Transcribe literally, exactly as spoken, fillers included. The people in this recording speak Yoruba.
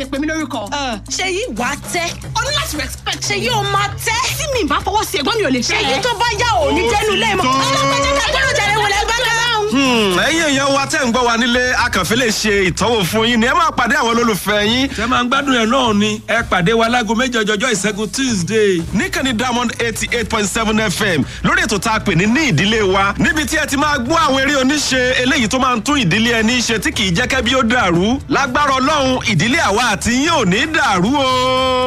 pè mí lórúkọ. ṣe yí wàá tẹ́. o ní láti respect. ṣe yí o máa tẹ́. tí mi bá fọwọ́ sí ẹ̀gbọ́n mi ò lè fẹ́. ṣe yí tó bá yá ò ní jẹ́nu lẹ́ẹ̀mọ́. ọlọ́pàá ká gbọ́dọ̀ jàre wọlé gbọ́dọ̀. ẹ̀yin èèyàn wa tẹ́ ń gbọ́ wa nílé akànfẹ́ lè ṣe ìtọ́wò fún yín ni ẹ máa pàdé àwọn olólùfẹ́ yín. ṣé máa ń gbádùn ẹ̀ náà ni ẹ pàdé wa láago méje ọjọ́jọ́ ìṣẹ́gun Tuesday. níkànnì Diamond eighty eight point seven F M lórí ètò tá a pè ní ní ìdílé wa níbi tí ẹ ti máa gbọ́ àwọn eré oníṣe eléyìí tó máa ń tún ìdílé ẹni ṣe tí kì í jẹ́ kẹ́bí ó dàrú lágbára Ọlọ́run ìdílé àwa àti yín ò ní dàrú o.